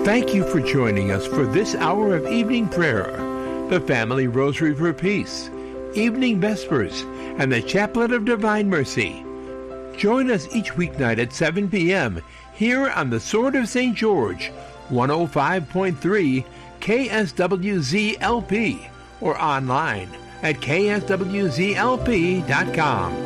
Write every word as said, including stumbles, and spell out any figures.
Thank you for joining us for this hour of evening prayer, the Family Rosary for Peace, Evening Vespers, and the Chaplet of Divine Mercy. Join us each weeknight at seven p.m. here on the Sword of Saint George, one oh five point three K S W Z L P, or online at K S W Z L P dot com.